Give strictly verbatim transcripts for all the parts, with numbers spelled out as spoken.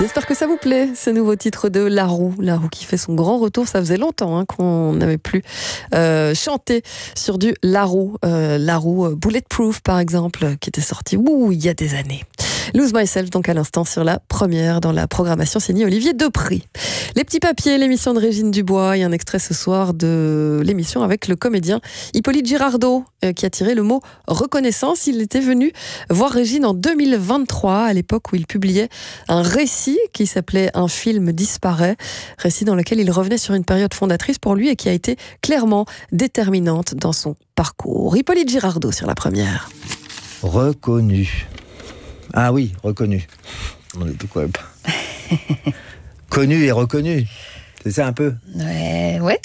J'espère que ça vous plaît, ce nouveau titre de La Roue. La Roue qui fait son grand retour. Ça faisait longtemps hein, qu'on n'avait plus euh, chanté sur du La Roue. Euh, La Roue euh, Bulletproof, par exemple, qui était sorti ouh, il y a des années. Lose Myself, donc à l'instant sur la première dans la programmation signée Olivier Depré. Les petits papiers, l'émission de Régine Dubois et un extrait ce soir de l'émission avec le comédien Hippolyte Girardot euh, qui a tiré le mot reconnaissance. Il était venu voir Régine en deux mille vingt-trois, à l'époque où il publiait un récit qui s'appelait Un film disparaît, récit dans lequel il revenait sur une période fondatrice pour lui et qui a été clairement déterminante dans son parcours. Hippolyte Girardot sur la première. Reconnu. Ah oui, reconnu. On est tout quoi Connu et reconnu. C'est ça un peu. Ouais, ouais.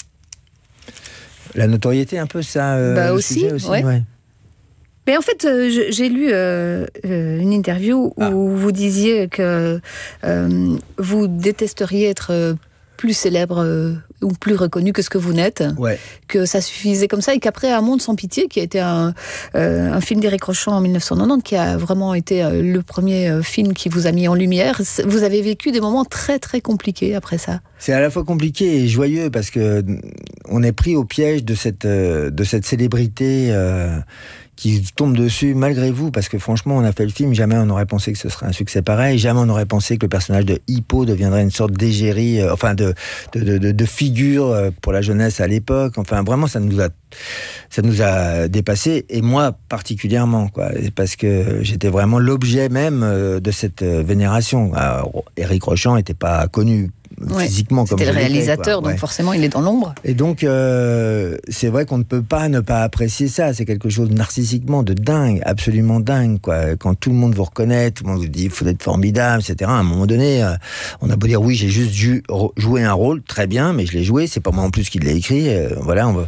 La notoriété un peu ça. Euh, bah aussi, aussi ouais. ouais. Mais en fait, euh, je, j'ai lu euh, euh, une interview où ah. vous disiez que euh, vous détesteriez être euh, plus célèbre euh, ou plus reconnu que ce que vous n'êtes, ouais. que ça suffisait comme ça et qu'après Un monde sans pitié, qui a été un, euh, un film d'Éric Rochant en dix-neuf cent quatre-vingt-dix, qui a vraiment été euh, le premier euh, film qui vous a mis en lumière, vous avez vécu des moments très très compliqués après ça. C'est à la fois compliqué et joyeux parce que on est pris au piège de cette, euh, de cette célébrité euh, qui tombe dessus malgré vous, parce que franchement on a fait le film, jamais on n'aurait pensé que ce serait un succès pareil, jamais on n'aurait pensé que le personnage de Hippo deviendrait une sorte d'égérie, euh, enfin de, de, de, de, de figure pour la jeunesse à l'époque, enfin vraiment ça nous a, ça nous a dépassé, et moi particulièrement, quoi, parce que j'étais vraiment l'objet même de cette vénération. Alors, Éric Rochant n'était pas connu ouais, physiquement comme c'était le réalisateur, l'étais, donc ouais. forcément il est dans l'ombre. Et donc euh, c'est vrai qu'on ne peut pas ne pas apprécier ça. C'est quelque chose narcissiquement de dingue, absolument dingue, quoi. Quand tout le monde vous reconnaît, tout le monde vous dit il faut être formidable, et cetera. À un moment donné, euh, on a beau dire oui, j'ai juste ju- joué un rôle, très bien, mais je l'ai joué. C'est pas moi en plus qui l'ai écrit. Euh, voilà, on va.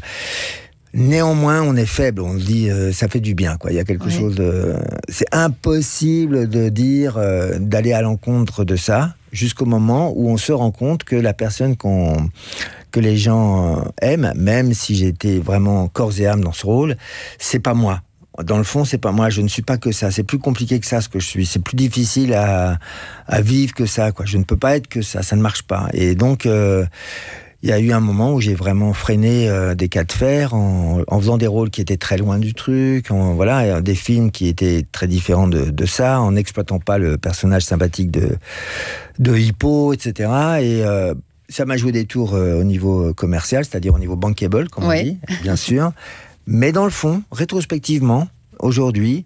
Néanmoins, on est faible, on se dit, euh, ça fait du bien, quoi. Il y a quelque oui. chose de... C'est impossible de dire, euh, d'aller à l'encontre de ça, jusqu'au moment où on se rend compte que la personne qu'on, que les gens aiment, même si j'étais vraiment corps et âme dans ce rôle, c'est pas moi. Dans le fond, c'est pas moi, je ne suis pas que ça. C'est plus compliqué que ça, ce que je suis. C'est plus difficile à, à vivre que ça, quoi. Je ne peux pas être que ça, ça ne marche pas. Et donc... Euh, il y a eu un moment où j'ai vraiment freiné euh, des cas de fer en, en faisant des rôles qui étaient très loin du truc, en, voilà, des films qui étaient très différents de, de ça, en n'exploitant pas le personnage sympathique de, de Hippo, et cetera. Et euh, ça m'a joué des tours euh, au niveau commercial, c'est-à-dire au niveau bankable, comme ouais. on dit, bien sûr. Mais dans le fond, rétrospectivement, aujourd'hui,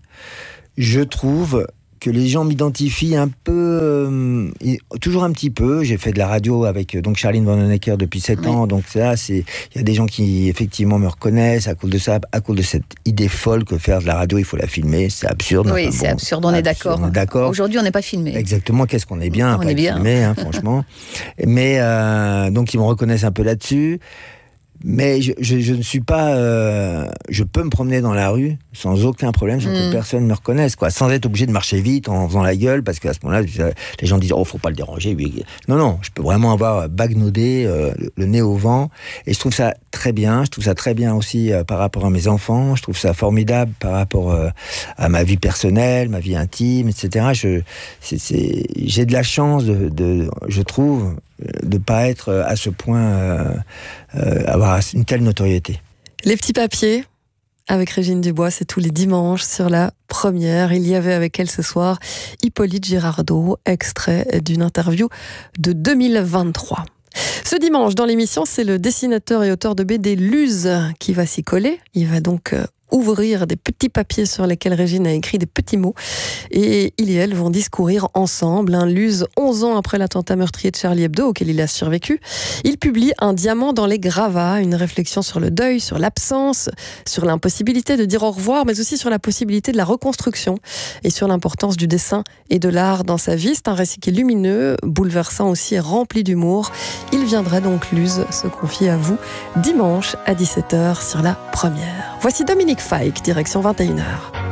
je trouve... que les gens m'identifient un peu, euh, toujours un petit peu. J'ai fait de la radio avec donc Charline Vanhoenacker depuis sept oui. ans, donc ça, c'est, il y a des gens qui effectivement me reconnaissent à cause de ça, à cause de cette idée folle que faire de la radio, il faut la filmer, c'est absurde. Oui, enfin, c'est bon, absurde, on est d'accord. On est d'accord. Aujourd'hui, on n'est pas filmé. Exactement, qu'est-ce qu'on est bien, on pas est bien. filmé, hein, franchement. Mais euh, donc ils me reconnaissent un peu là-dessus. Mais je, je, je ne suis pas... Euh, je peux me promener dans la rue sans aucun problème, sans mmh. que personne ne me reconnaisse, quoi. Sans être obligé de marcher vite en faisant la gueule, parce qu'à ce moment-là, les gens disent « Oh, faut pas le déranger. » Non, non, je peux vraiment avoir bagnoudé, euh, le, le nez au vent. Et je trouve ça très bien. Je trouve ça très bien aussi euh, par rapport à mes enfants. Je trouve ça formidable par rapport euh, à ma vie personnelle, ma vie intime, et cetera. Je, c'est, c'est, j'ai de la chance, de, de, je trouve, de ne pas être à ce point... Euh, euh, avoir une telle notoriété. Les petits papiers avec Régine Dubois, c'est tous les dimanches sur la première. Il y avait avec elle ce soir Hippolyte Girardot, extrait d'une interview de deux mille vingt-trois. Ce dimanche, dans l'émission, c'est le dessinateur et auteur de B D Luz qui va s'y coller. Il va donc euh, ouvrir des petits papiers sur lesquels Régine a écrit des petits mots. Et il et elle vont discourir ensemble. Un Luz, onze ans après l'attentat meurtrier de Charlie Hebdo, auquel il a survécu. Il publie Un diamant dans les gravats, une réflexion sur le deuil, sur l'absence, sur l'impossibilité de dire au revoir, mais aussi sur la possibilité de la reconstruction et sur l'importance du dessin et de l'art dans sa vie. C'est un récit qui est lumineux, bouleversant aussi et rempli d'humour. Il viendra donc, Luz, se confier à vous dimanche à dix-sept heures sur la première. Voici Dominique Fike, direction vingt et une heures.